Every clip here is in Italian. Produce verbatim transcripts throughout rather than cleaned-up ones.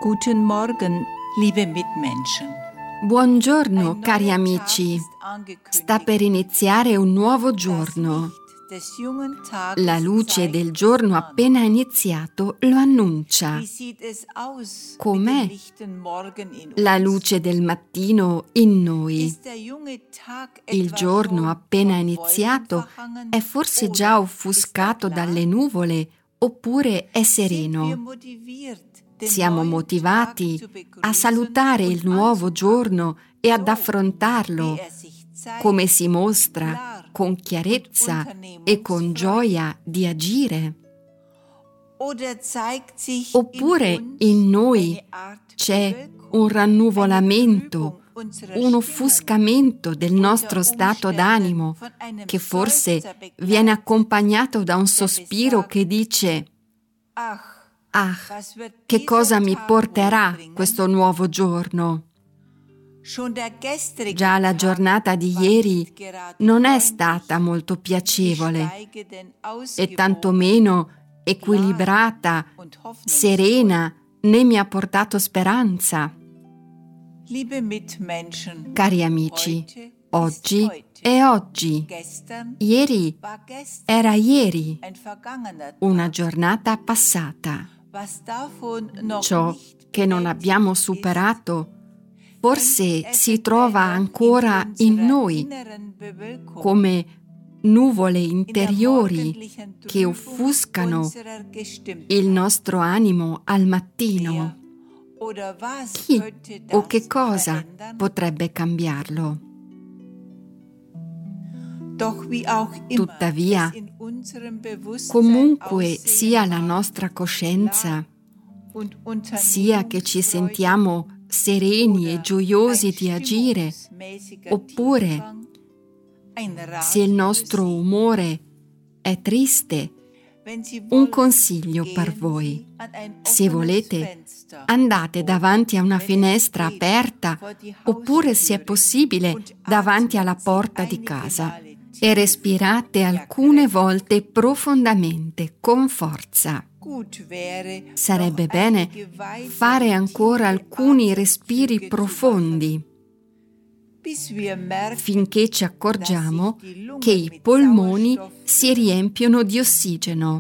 Guten Morgen, liebe Mitmenschen. Buongiorno, cari amici. Sta per iniziare un nuovo giorno. La luce del giorno appena iniziato lo annuncia. Com'è la luce del mattino in noi? Il giorno appena iniziato è forse già offuscato dalle nuvole oppure è sereno? Siamo motivati a salutare il nuovo giorno e ad affrontarlo, come si mostra con chiarezza e con gioia di agire. Oppure in noi c'è un rannuvolamento, un offuscamento del nostro stato d'animo, che forse viene accompagnato da un sospiro che dice: «Ah, che cosa mi porterà questo nuovo giorno?» Già la giornata di ieri non è stata molto piacevole e tantomeno equilibrata, serena, né mi ha portato speranza. Cari amici, oggi è oggi, ieri era ieri, una giornata passata. Ciò che non abbiamo superato forse si trova ancora in noi, come nuvole interiori che offuscano il nostro animo al mattino. Chi o che cosa potrebbe cambiarlo? Tuttavia, comunque sia la nostra coscienza, sia che ci sentiamo sereni e gioiosi di agire, oppure se il nostro umore è triste, un consiglio per voi. Se volete, andate davanti a una finestra aperta, oppure, se è possibile, davanti alla porta di casa e respirate alcune volte profondamente, con forza. Sarebbe bene fare ancora alcuni respiri profondi, finché ci accorgiamo che i polmoni si riempiono di ossigeno.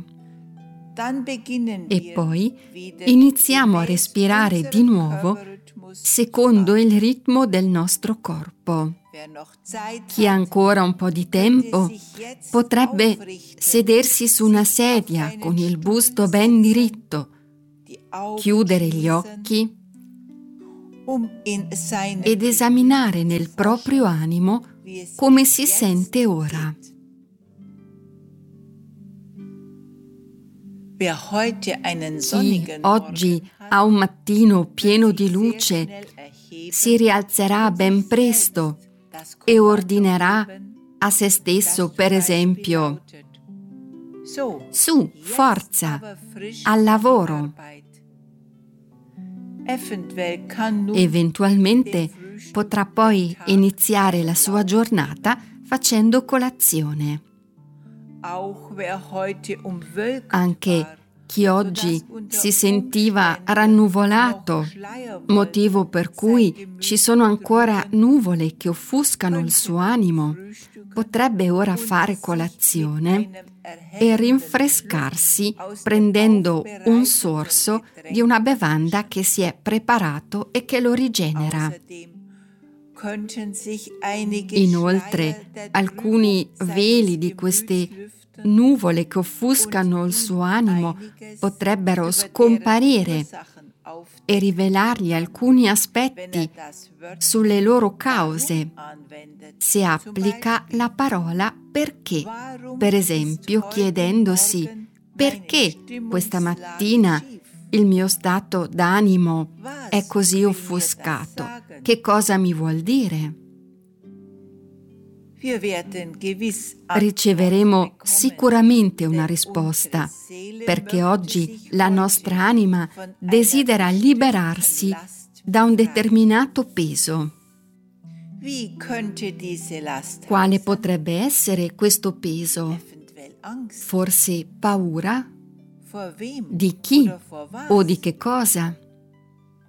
E poi iniziamo a respirare di nuovo secondo il ritmo del nostro corpo. Chi ha ancora un po' di tempo potrebbe sedersi su una sedia con il busto ben diritto, chiudere gli occhi ed esaminare nel proprio animo come si sente ora. Chi oggi ha un mattino pieno di luce si rialzerà ben presto e ordinerà a se stesso, per esempio: «Su, forza, al lavoro!» Eventualmente potrà poi iniziare la sua giornata facendo colazione. Anche chi oggi si sentiva rannuvolato, motivo per cui ci sono ancora nuvole che offuscano il suo animo, potrebbe ora fare colazione e rinfrescarsi prendendo un sorso di una bevanda che si è preparato e che lo rigenera. Inoltre, alcuni veli di queste nuvole che offuscano il suo animo potrebbero scomparire e rivelargli alcuni aspetti sulle loro cause, se applica la parola perché, per esempio chiedendosi: perché questa mattina il mio stato d'animo è così offuscato? Che cosa mi vuol dire? Riceveremo sicuramente una risposta, perché oggi la nostra anima desidera liberarsi da un determinato peso. Quale potrebbe essere questo peso? Forse paura? Di chi o di che cosa?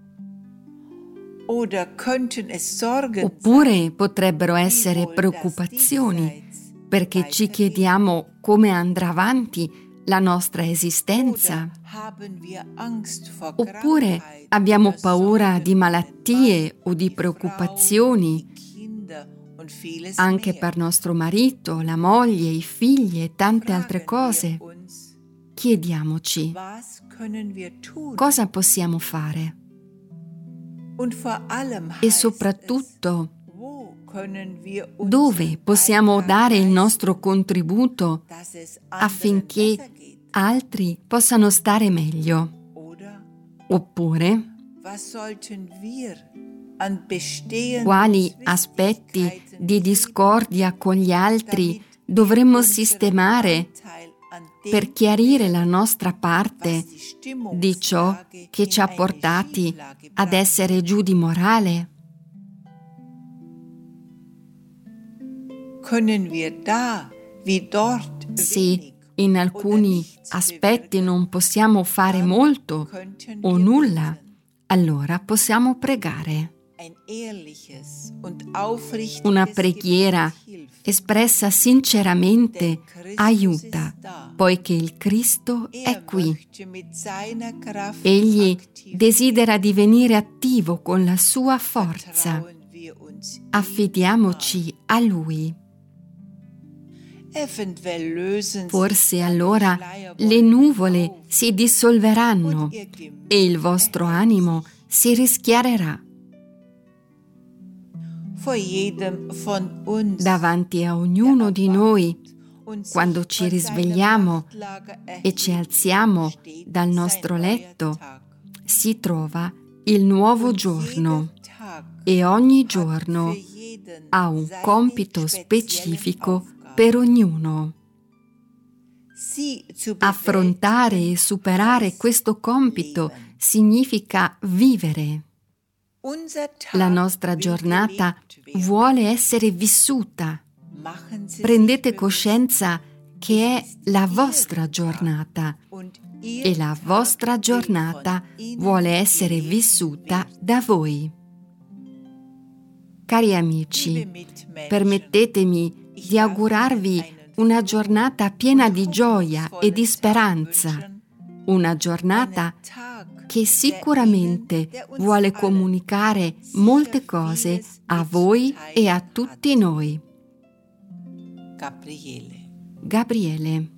Oppure potrebbero essere preoccupazioni, perché ci chiediamo come andrà avanti la nostra esistenza. Oppure abbiamo paura di malattie o di preoccupazioni, anche per nostro marito, la moglie, i figli e tante altre cose. Chiediamoci, cosa possiamo fare? E soprattutto, dove possiamo dare il nostro contributo affinché altri possano stare meglio? Oppure, quali aspetti di discordia con gli altri dovremmo sistemare per chiarire la nostra parte di ciò che ci ha portati ad essere giù di morale? Se in alcuni aspetti non possiamo fare molto o nulla, allora possiamo pregare. Una preghiera espressa sinceramente aiuta, poiché il Cristo è qui. Egli desidera divenire attivo con la sua forza. Affidiamoci a Lui. Forse allora le nuvole si dissolveranno e il vostro animo si rischiarerà. Davanti a ognuno di noi, quando ci risvegliamo e ci alziamo dal nostro letto, si trova il nuovo giorno e ogni giorno ha un compito specifico per ognuno. Affrontare e superare questo compito significa vivere. La nostra giornata vuole essere vissuta. Prendete coscienza che è la vostra giornata e la vostra giornata vuole essere vissuta da voi. Cari amici, permettetemi di augurarvi una giornata piena di gioia e di speranza, una giornata che sicuramente vuole comunicare molte cose a voi e a tutti noi. Gabriele. Gabriele.